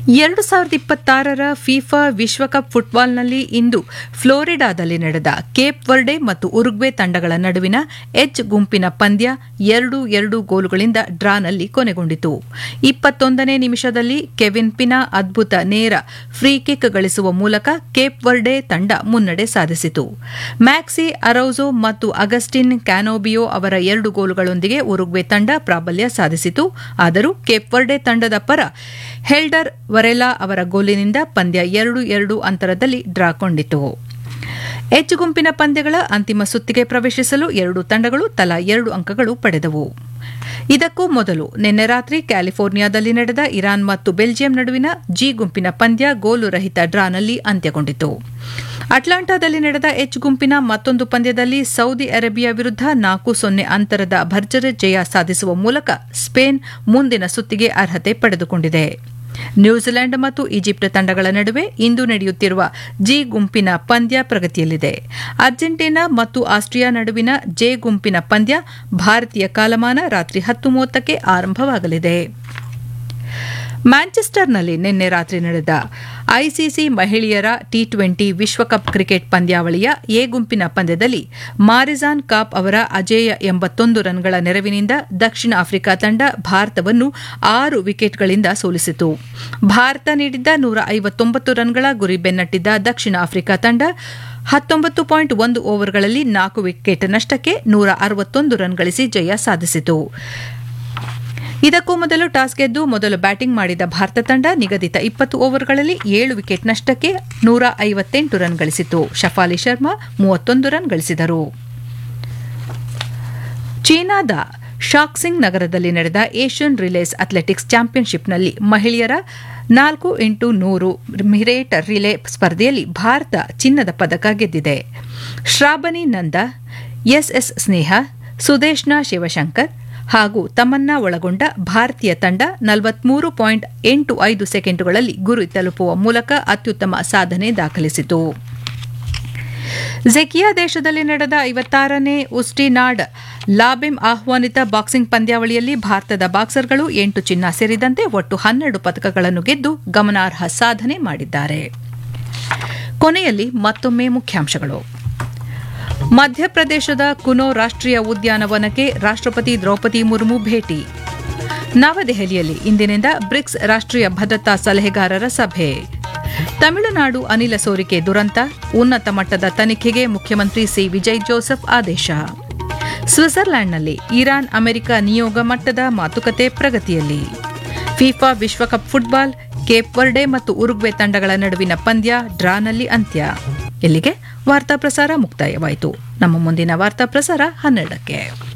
2026ರ FIFA ವಿಶ್ವಕಪ್ ಫುಟ್ಬಾಲ್ನಲ್ಲಿ ಇಂದು ಫ್ಲೋರಿಡಾದಲ್ಲಿ ನಡೆದ Cape Verde ಮತ್ತು ಉರುಗ್ವೆ ತಂಡಗಳ ನಡುವಿನ ಎಚ್ ಗುಂಪಿನ ಪಂದ್ಯ 2-2 ಗೋಲುಗಳಿಂದ ಡ್ರಾನಲ್ಲಿ ಕೊನೆಗೊಂಡಿತು. 21ನೇ ನಿಮಿಷದಲ್ಲಿ ಕೆವಿನ್ ಪಿನಾ ಅದ್ಭುತ ನೇರ ಫ್ರೀ ಕಿಕ್ ಗಳಿಸುವ ಮೂಲಕ ಕೇಪ್ ವರ್ಡೆ ತಂಡ ಮುನ್ನಡೆ ಸಾಧಿಸಿತು. ಮ್ಯಾಕ್ಸಿ ಅರೌಜೋ ಮತ್ತು ಅಗಸ್ಟಿನ್ ಕ್ಯಾನೋಬಿಯೋ ಅವರ 2 ಗೋಲುಗಳೊಂದಿಗೆ ಉರುಗ್ವೆ ತಂಡ ಪ್ರಾಬಲ್ಯ ಸಾಧಿಸಿತು. ಆದರೂ ಕೇಪ್ ವರ್ಡೆ ತಂಡದ ಪರ ಹೆಲ್ಡರ್ ವರೆಲಾ ಅವರ ಗೋಲಿನಿಂದ ಪಂದ್ಯ 2-2 ಅಂತರದಲ್ಲಿ ಡ್ರಾ ಕೊಂಡಿತು. ಎಚ್ ಗುಂಪಿನ ಪಂದ್ಯಗಳ ಅಂತಿಮ ಸುತ್ತಿಗೆ ಪ್ರವೇಶಿಸಲು ಎರಡೂ ತಂಡಗಳು ತಲಾ 2 ಅಂಕಗಳು ಪಡೆದವು. ಇದಕ್ಕೂ ಮೊದಲು ನಿನ್ನೆ ರಾತ್ರಿ ಕ್ಯಾಲಿಫೋರ್ನಿಯಾದಲ್ಲಿ ನಡೆದ ಇರಾನ್ ಮತ್ತು ಬೆಲ್ಜಿಯಂ ನಡುವಿನ ಜಿ ಗುಂಪಿನ ಪಂದ್ಯ ಗೋಲು ರಹಿತ ಡ್ರಾನಲ್ಲಿ ಅಂತ್ಯಗೊಂಡಿತು. ಅಟ್ಲಾಂಟಾದಲ್ಲಿ ನಡೆದ ಎಚ್ ಗುಂಪಿನ ಮತ್ತೊಂದು ಪಂದ್ಯದಲ್ಲಿ ಸೌದಿ ಅರೇಬಿಯಾ ವಿರುದ್ಧ 4-0 ಅಂತರದ ಭರ್ಜರಿ ಜಯ ಸಾಧಿಸುವ ಮೂಲಕ ಸ್ಪೇನ್ ಮುಂದಿನ ಸುತ್ತಿಗೆ ಅರ್ಹತೆ ಪಡೆದುಕೊಂಡಿದೆ. ನ್ಯೂಜಿಲೆಂಡ್ ಮತ್ತು ಈಜಿಪ್ಟ್ ತಂಡಗಳ ನಡುವೆ ಇಂದು ನಡೆಯುತ್ತಿರುವ ಜಿ ಗುಂಪಿನ ಪಂದ್ಯ ಪ್ರಗತಿಯಲ್ಲಿದೆ. ಅರ್ಜೆಂಟೀನಾ ಮತ್ತು ಆಸ್ಟ್ರಿಯಾ ನಡುವಿನ ಜೆ ಗುಂಪಿನ ಪಂದ್ಯ ಭಾರತೀಯ ಕಾಲಮಾನ ರಾತ್ರಿ 10:30ಕ್ಕೆ ಆರಂಭವಾಗಲಿದೆ. ಮ್ಯಾಂಚೆಸ್ಟರ್ನಲ್ಲಿ ನಿನ್ನೆ ರಾತ್ರಿ ನಡೆದ ಐಸಿಸಿ ಮಹಿಳೆಯರ ಟಿ20 ವಿಶ್ವಕಪ್ ಕ್ರಿಕೆಟ್ ಪಂದ್ಯಾವಳಿಯ ಎ ಗುಂಪಿನ ಪಂದ್ಯದಲ್ಲಿ ಮಾರಿಜಾನ್ ಕಾಪ್ ಅವರ ಅಜೇಯ 81 ರನ್ಗಳ ನೆರವಿನಿಂದ ದಕ್ಷಿಣ ಆಫ್ರಿಕಾ ತಂಡ ಭಾರತವನ್ನು 6 ವಿಕೆಟ್ಗಳಿಂದ ಸೋಲಿಸಿತು. ಭಾರತ ನೀಡಿದ್ದ 159 ರನ್ಗಳ ಗುರಿ ಬೆನ್ನಟ್ಟಿದ್ದ ದಕ್ಷಿಣ ಆಫ್ರಿಕಾ ತಂಡ 19.1 ಓವರ್ಗಳಲ್ಲಿ 4 ವಿಕೆಟ್ ನಷ್ಟಕ್ಕೆ 161 ರನ್ ಗಳಿಸಿ ಜಯ ಸಾಧಿಸಿತು. ಇದಕ್ಕೂ ಮೊದಲು ಟಾಸ್ ಗೆದ್ದು ಮೊದಲು ಬ್ಯಾಟಿಂಗ್ ಮಾಡಿದ ಭಾರತ ತಂಡ ನಿಗದಿತ 20 ಓವರ್ಗಳಲ್ಲಿ 7 ವಿಕೆಟ್ ನಷ್ಟಕ್ಕೆ 158 ರನ್ ಗಳಿಸಿತು. ಶಫಾಲಿ ಶರ್ಮಾ 31 ರನ್ ಗಳಿಸಿದರು. ಚೀನಾದ ಶಾಕ್ಸಿಂಗ್ ನಗರದಲ್ಲಿ ನಡೆದ ಏಷ್ಯನ್ ರಿಲೇಸ್ ಅಥ್ಲೆಟಿಕ್ಸ್ ಚಾಂಪಿಯನ್ಶಿಪ್ನಲ್ಲಿ ಮಹಿಳೆಯರ 4x100 ಮೀಟರ್ ರಿಲೇ ಸ್ಪರ್ಧೆಯಲ್ಲಿ ಭಾರತ ಚಿನ್ನದ ಪದಕ ಗೆದ್ದಿದೆ. ಶ್ರಾಬನಿ ನಂದ, ಎಸ್ಎಸ್ ಸ್ನೇಹ, ಸುದೇಶ್ನಾ ಶಿವಶಂಕರ್ ಹಾಗೂ ತಮನ್ನಾ ಒಳಗೊಂಡ ಭಾರತೀಯ ತಂಡ 43.85 ಸೆಕೆಂಡುಗಳಲ್ಲಿ ಗುರಿ ತಲುಪುವ ಮೂಲಕ ಅತ್ಯುತ್ತಮ ಸಾಧನೆ ದಾಖಲಿಸಿತು. ಝೆಕಿಯಾ ದೇಶದಲ್ಲಿ ನಡೆದ 56ನೇ ಉಸ್ಟಿನಾಡ್ ಲಾಬೆಮ್ ಆಹ್ವಾನಿತ ಬಾಕ್ಸಿಂಗ್ ಪಂದ್ಯಾವಳಿಯಲ್ಲಿ ಭಾರತದ ಬಾಕ್ಸರ್ಗಳು 8 ಚಿನ್ನ ಸೇರಿದಂತೆ ಒಟ್ಟು 12 ಪದಕಗಳನ್ನು ಗೆದ್ದು ಗಮನಾರ್ಹ ಸಾಧನೆ ಮಾಡಿದ್ದಾರೆ. ಕೊನೆಯಲ್ಲಿ ಮತ್ತೊಮ್ಮೆ ಮುಖ್ಯಾಂಶಗಳು. ಮಧ್ಯಪ್ರದೇಶದ ಕುನೋ ರಾಷ್ಟ್ರೀಯ ಉದ್ಯಾನವನಕ್ಕೆ ರಾಷ್ಟ್ರಪತಿ ದ್ರೌಪದಿ ಮುರ್ಮು ಭೇಟಿ. ನವದೆಹಲಿಯಲ್ಲಿ ಇಂದಿನಿಂದ ಬ್ರಿಕ್ಸ್ ರಾಷ್ಟ್ರೀಯ ಭದ್ರತಾ ಸಲಹೆಗಾರರ ಸಭೆ. ತಮಿಳುನಾಡು ಅನಿಲ ಸೋರಿಕೆ ದುರಂತ, ಉನ್ನತ ಮಟ್ಟದ ತನಿಖೆಗೆ ಮುಖ್ಯಮಂತ್ರಿ ಸಿ ವಿಜಯ್ ಜೋಸೆಫ್ ಆದೇಶ. ಸ್ವಿಟ್ಜರ್ಲೆಂಡ್ನಲ್ಲಿ ಇರಾನ್ ಅಮೆರಿಕ ನಿಯೋಗ ಮಟ್ಟದ ಮಾತುಕತೆ ಪ್ರಗತಿಯಲ್ಲಿ. ಫಿಫಾ ವಿಶ್ವಕಪ್ ಫುಟ್ಬಾಲ್, ಕೇಪ್ ವರ್ಡೆ ಮತ್ತು ಉರುಗ್ವೆ ತಂಡಗಳ ನಡುವಿನ ಪಂದ್ಯ ಡ್ರಾನಲ್ಲಿ ಅಂತ್ಯ. ಇಲ್ಲಿಗೆ ವಾರ್ತಾ ಪ್ರಸಾರ ಮುಕ್ತಾಯವಾಯಿತು. ನಮ್ಮ ಮುಂದಿನ ವಾರ್ತಾ ಪ್ರಸಾರ 12ಕ್ಕೆ.